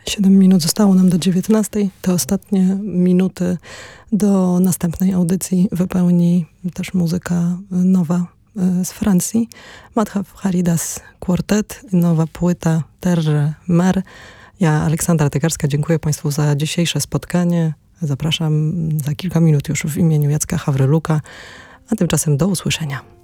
7 minut zostało nam do 19. Te ostatnie minuty do następnej audycji wypełni też muzyka nowa z Francji. Madhav Haridas Quartet, nowa płyta Terre Mer. Ja, Aleksandra Tygarska, dziękuję Państwu za dzisiejsze spotkanie. Zapraszam za kilka minut już w imieniu Jacka Hawryluka, a tymczasem do usłyszenia.